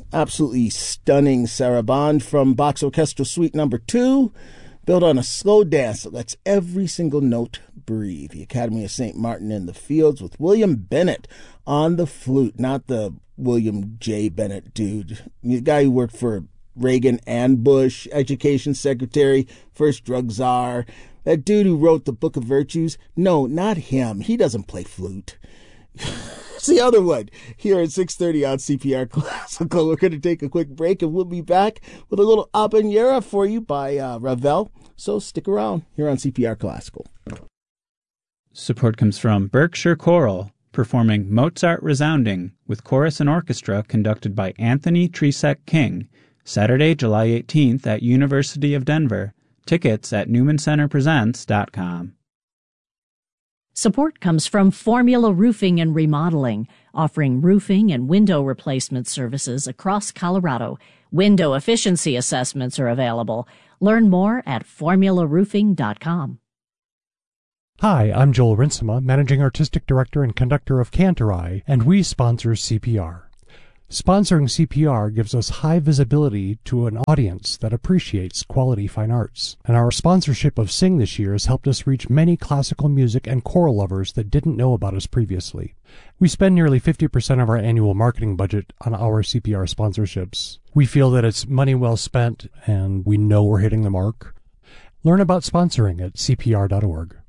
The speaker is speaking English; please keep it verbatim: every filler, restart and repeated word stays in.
absolutely stunning sarabande from Bach's Orchestral Suite number two, built on a slow dance that lets every single note breathe. The Academy of Saint Martin in the Fields with William Bennett on the flute, not the William J. Bennett dude, the guy who worked for Reagan and Bush, education secretary, first drug czar. That dude who wrote the Book of Virtues, no, not him. He doesn't play flute. It's the other one here at six thirty on C P R Classical. We're going to take a quick break, and we'll be back with a little habanera for you by uh, Ravel. So stick around here on C P R Classical. Support comes from Berkshire Choral, performing Mozart Resounding with chorus and orchestra conducted by Anthony Tresek King, Saturday, July eighteenth at University of Denver. Tickets at newman center presents dot com. Support comes from Formula Roofing and Remodeling, offering roofing and window replacement services across Colorado. Window efficiency assessments are available. Learn more at formula roofing dot com. Hi, I'm Joel Rinsema, Managing Artistic Director and Conductor of Cantorai, and we sponsor C P R. Sponsoring C P R gives us high visibility to an audience that appreciates quality fine arts, and our sponsorship of Sing this year has helped us reach many classical music and choral lovers that didn't know about us previously. We spend nearly fifty percent of our annual marketing budget on our C P R sponsorships. We feel that it's money well spent, and we know we're hitting the mark. Learn about sponsoring at C P R dot org.